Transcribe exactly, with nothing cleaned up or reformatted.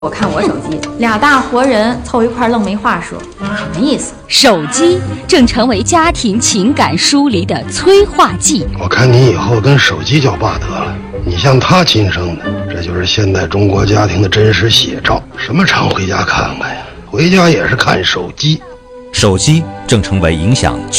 我看我手机，俩大活人凑一块愣没话说，什么意思？ 手机正成为家庭情感疏离的催化剂。 我看你以后跟手机叫爸得了，你像他亲生的，这就是现代中国家庭的真实写照。什么常回家看看呀？回家也是看手机。 手机正成为影响